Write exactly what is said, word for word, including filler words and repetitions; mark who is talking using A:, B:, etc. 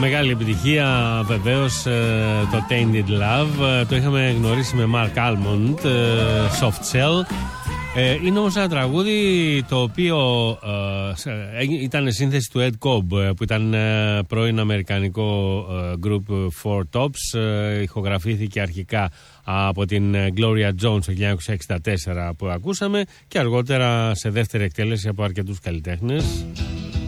A: Μεγάλη επιτυχία βεβαίως το Tainted Love. Το είχαμε γνωρίσει με Mark Almond, Soft Cell. Είναι όμως ένα τραγούδι το οποίο ήταν σύνθεση του Ed Cobb, που ήταν πρώην αμερικανικό group Four Tops. Ηχογραφήθηκε αρχικά από την Gloria Jones το χίλια εννιακόσια εξήντα τέσσερα που ακούσαμε και αργότερα σε δεύτερη εκτέλεση από αρκετούς καλλιτέχνες.